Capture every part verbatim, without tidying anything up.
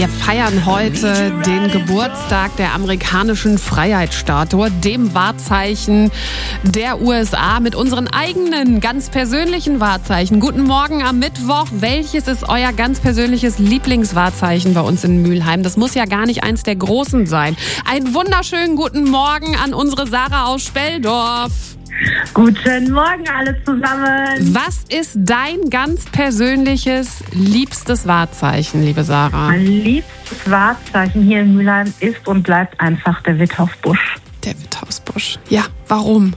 Wir feiern heute den Geburtstag der amerikanischen Freiheitsstatue, dem Wahrzeichen der U S A, mit unseren eigenen ganz persönlichen Wahrzeichen. Guten Morgen am Mittwoch. Welches ist euer ganz persönliches Lieblingswahrzeichen bei uns in Mülheim? Das muss ja gar nicht eins der großen sein. Einen wunderschönen guten Morgen an unsere Sarah aus Speldorf. Guten Morgen alle zusammen. Was ist dein ganz persönliches, liebstes Wahrzeichen, liebe Sarah? Mein liebstes Wahrzeichen hier in Mülheim ist und bleibt einfach der Withausbusch. Der Withausbusch. Ja, warum?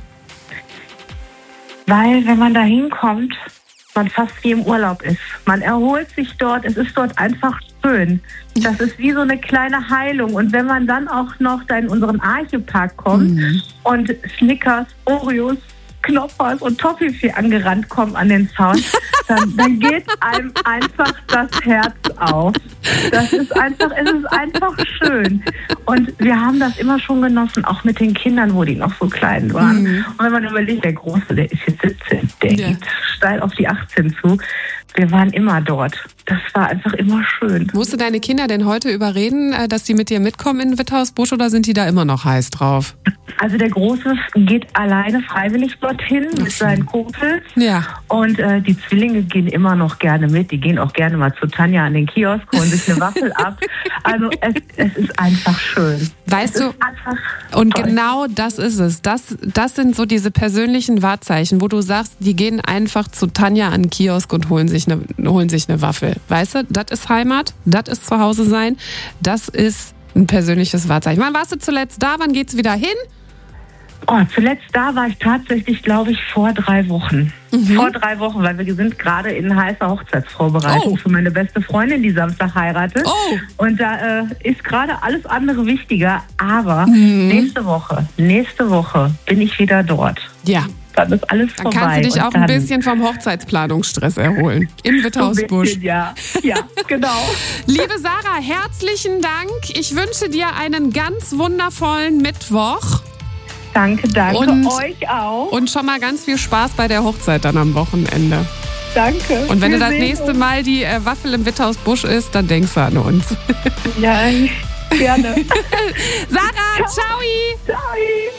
Weil, wenn man da hinkommt, man fast wie im Urlaub ist. Man erholt sich dort, es ist dort einfach schön. Das ist wie so eine kleine Heilung. Und wenn man dann auch noch da in unseren Archepark kommt mhm. und Snickers, Oreos, Knoppers und Toffifee angerannt kommen an den Zaun, dann, dann geht einem einfach das Herz auf. Das ist einfach, es ist einfach schön. Und wir haben das immer schon genossen, auch mit den Kindern, wo die noch so klein waren. Mhm. Und wenn man überlegt, der Große, der ist jetzt siebzehn, der ja. geht steil auf die achtzehn zu. Wir waren immer dort. Das war einfach immer schön. Musst du deine Kinder denn heute überreden, dass sie mit dir mitkommen in den Withausbusch, oder sind die da immer noch heiß drauf? Also der Große geht alleine freiwillig dorthin mit seinen Kumpels. Ja. Und äh, die Zwillinge gehen immer noch gerne mit. Die gehen auch gerne mal zu Tanja an den Kiosk, holen sich eine Waffel ab. Also es, es ist einfach schön. Weißt du, und toll. Genau das ist es. Das, das sind so diese persönlichen Wahrzeichen, wo du sagst, die gehen einfach zu Tanja an den Kiosk und holen sich eine, holen sich eine Waffel. Weißt du, das ist Heimat, das ist Zuhause sein, das ist ein persönliches Wahrzeichen. Wann warst du zuletzt da? Wann geht's wieder hin? Oh, zuletzt da war ich tatsächlich, glaube ich, vor drei Wochen. Mhm. Vor drei Wochen, weil wir sind gerade in heißer Hochzeitsvorbereitung oh. für meine beste Freundin, die Samstag heiratet. Oh. Und da äh, ist gerade alles andere wichtiger. Aber mhm. nächste Woche, nächste Woche bin ich wieder dort. Ja. Dann ist alles vorbei. Dann kannst du dich auch ein bisschen vom Hochzeitsplanungsstress erholen. Im Withausbusch. Bisschen, ja. Ja, genau. Liebe Sarah, herzlichen Dank. Ich wünsche dir einen ganz wundervollen Mittwoch. Danke, danke. Und, euch auch. Und schon mal ganz viel Spaß bei der Hochzeit dann am Wochenende. Danke. Und wenn Wir du das nächste uns. Mal die äh, Waffel im Withausbusch isst, dann denkst du an uns. Ja, gerne. Sarah, ciao. Ciao.